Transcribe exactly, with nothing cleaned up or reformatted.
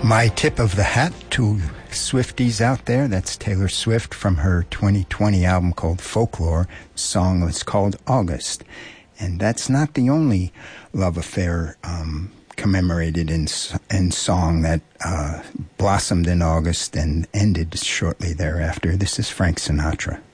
My tip of the hat to Swifties out there, that's Taylor Swift from her twenty twenty album called Folklore. The song was called August. And that's not the only love affair um, commemorated in, in song that uh, blossomed in August and ended shortly thereafter. This is Frank Sinatra.